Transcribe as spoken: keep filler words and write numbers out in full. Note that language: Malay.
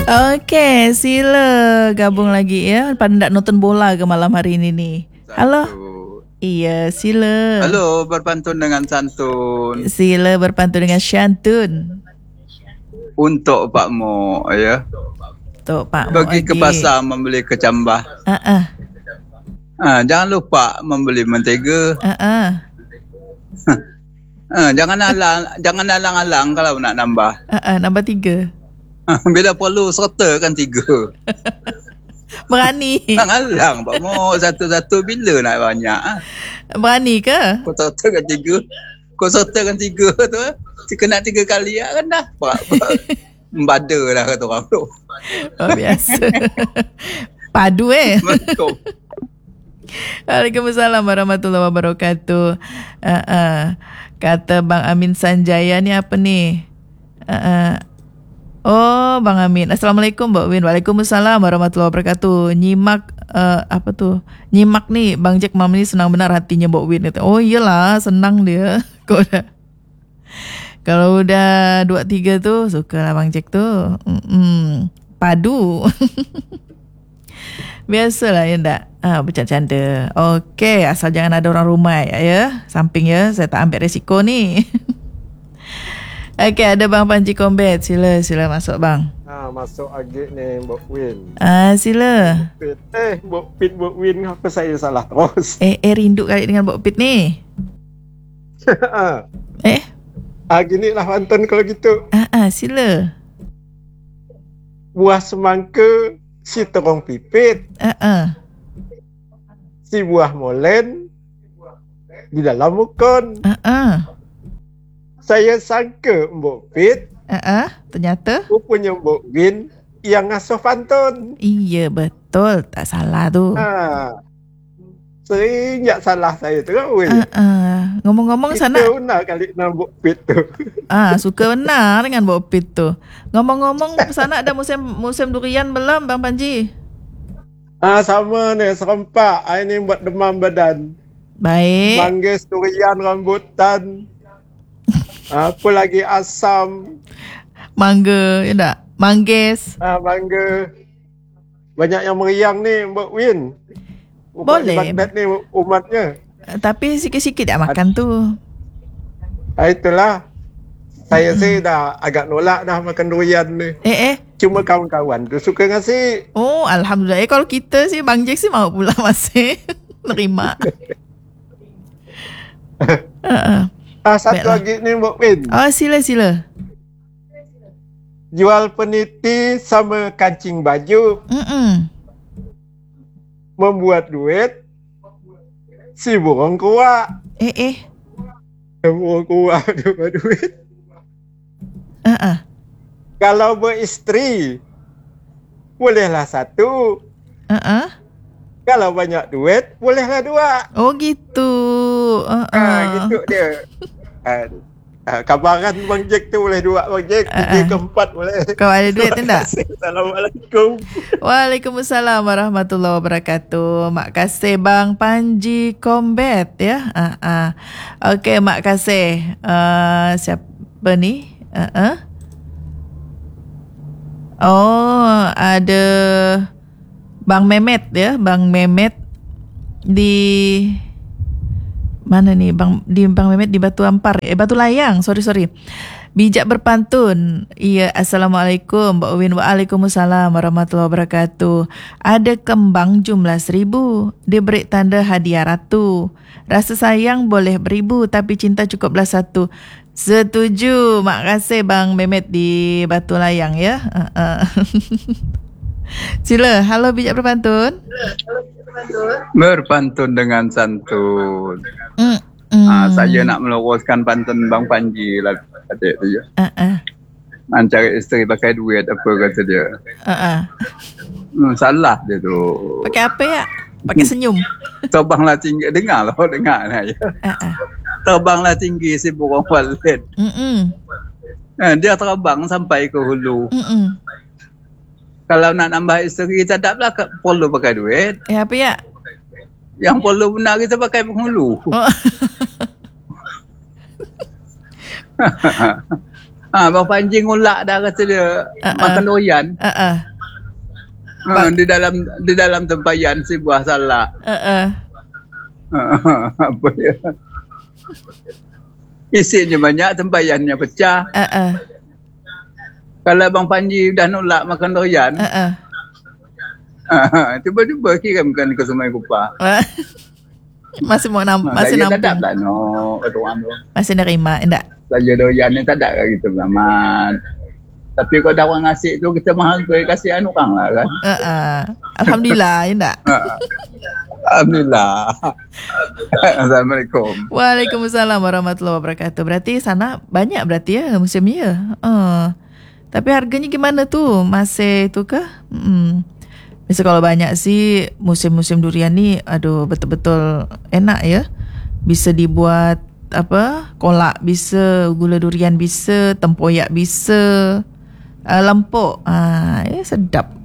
Okey, sila gabung lagi ya. Pada nak nonton bola ke malam hari ini ni? Halo. Iya, sila. Halo, berpantun dengan santun. Sila berpantun dengan syantun. Untuk Pak Mo, ya. Untuk Pak Mo. Pergi ke pasar membeli kecambah. Ah uh-uh. uh, Jangan lupa membeli mentega. Ah uh-uh. uh, Jangan alang, jangan alang-alang kalau nak nambah. Ah uh-uh, nambah tiga. Bila perlu sertakan tiga. Berani. Jangan alang Pak Mo, satu-satu bila nak banyak. Berani ke? Kau sertakan tiga. Kau sertakan tiga tu, kena tiga kali ya kan dah. Membada dah kata orang tu. Oh, biasa. Padu eh. Betul. Waalaikumsalam warahmatullahi wabarakatuh. Uh, uh. Kata Bang Amin Sanjaya ni apa ni? Uh, uh. Oh, Bang Amin. Assalamualaikum, Mbak Win. Waalaikumsalam warahmatullahi wabarakatuh. Nyimak, uh, apa tu? Nyimak ni, Bang Jack malam ni senang benar hatinya Mbak Win. Kata, oh iyalah, senang dia. Kau dah. Kalau udah dua tiga tu, suka lah Bang Jack tu. Mm-mm. Padu. Biasalah ya tak? Ah, bercanda. Okey, asal jangan ada orang rumah ya, ya. Samping ya, saya tak ambil resiko ni. Okey, ada Bang Panji Combat. Sila, sila masuk bang. Ha, masuk agak ni Mbok Win. Ah, sila. Pit. Eh, Mbok Pit, Mbok Win, apa saya salah terus? Eh, eh rindu kali dengan Mbok Pit ni. eh? Ah, gini lah pantun kalau gitu. Ah, ah, sila. Buah semangka si terong pipit. Ah, ah. Si buah molen di dalam mukon. Ah, ah. Saya sangka Mbok Pit. Ah, uh-uh, ternyata rupanya Mbok Win yang ngasuh pantun. Iya, betul. Tak salah tu. Ha. Sering tak salah saya tu kan, Win. Ah, uh-uh. Ngomong-ngomong kita sana. Kita benar kali dengan Mbok Pit tu. Ah, suka benar dengan Mbok Pit tu. Ngomong-ngomong sana ada musim musim durian belum, Bang Panji? Ah, sama ni, serempak. Ini buat demam badan. Baik. Manggis durian rambutan. Apa lagi asam, mangga, ya tak? Manggis. Ah, mangga. Banyak yang meriang ni, Mbak Win. Ubat boleh. Baghdad ni umatnya. Tapi sikit-sikit tak makan tu. Ah, itulah. Saya mm-hmm. sih dah agak nolak dah makan durian ni. Eh eh. Cuma kawan-kawan tu suka ngasih. Oh, alhamdulillah. Eh, kalau kita sih Bang Jack sih mau pula masih nerima. uh-uh. Ah, satu Baiklah. lagi ni Mbak Win. Oh, sila sila. Jual peniti sama kancing baju. Mm-mm. Membuat duit si burung kuak. Eh eh. Burung kuak dapat duit. Uh-uh. Kalau beristeri bolehlah satu. Uh-uh. Kalau banyak duit bolehlah dua. Oh gitu. Uh-uh. Ah, gitu dia. Ah, ah, kabaran Bang Jack tu boleh dua Bang Jack, tiga uh-uh. ke empat boleh. Kau ada duit tu tak? Assalamualaikum. Waalaikumsalam warahmatullahi wabarakatuh. Mak kasih Bang Panji Combat ya. Ah uh, uh. Okey, mak kasih. Uh, siapa ni? Uh-uh. Oh, ada Bang Mehmet ya, Bang Mehmet di mana ni Bang di Bang Mehmet di Batu Ampar eh Batu Layang sorry sorry bijak berpantun. Iya, assalamualaikum Mbak Win. Waalaikumsalam warahmatullahi wabarakatuh. Ada kembang jumlah seribu, diberi tanda hadiah ratu, rasa sayang boleh beribu tapi cinta cukuplah satu. Setuju. Makasih Bang Mehmet di Batu Layang ya. uh-uh. Sila. Halo bijak berpantun. Berpantun dengan santun. Mm, mm. Ah, saya nak meluruskan pantun Bang Panji lah adik tu ya. Uh-uh. Man cari isteri pakai duit apa kata dia. Uh-uh. Hmm, salah dia tu. Pakai apa ya? Pakai senyum. Terbanglah tinggi, dengar lah, dengar lah ya. Uh-uh. Terbanglah tinggi si burung walet. Mm-mm. Eh, dia terbang sampai ke hulu. Mm-mm. Kalau nak nambah isteri tak ada pula perlu pakai duit. Eh apa ya? Yang perlu benar kita pakai penghulu. Oh. Ha, Bang Panji ngulak dah kata dia Uh-uh. makan doyan. Uh uh. Ha, di dalam di dalam tempayan si buah salak. Uh uh. Ha, apa ya? Isinya banyak, tempayannya pecah. Uh uh. Kalau Bang Panji dah nolak makan doyan, Uh uh. ha, tiba-tiba kirimkan ke Sungai Kupang. Masih mau nam, Ha, masih saya tak ada nampung. tak no kata orang tu. Masih nerima, enggak? Saya doyan ni tak ada gitu amat. Tapi kalau dah orang ngasih tu kita menghargai kasihan orang lah kan. Uh uh. Alhamdulillah, enggak? Ha. Alhamdulillah. Assalamualaikum. Waalaikumsalam warahmatullahi wabarakatuh. Berarti sana banyak berarti ya musimnya. Uh. Tapi harganya gimana tuh? Masih tu kah? Hmm. Biasa kalau banyak sih musim-musim durian ni, aduh betul-betul enak ya. Bisa dibuat apa? Kolak bisa, gula durian bisa, tempoyak bisa, uh, lempuk. Ah, eh sedap.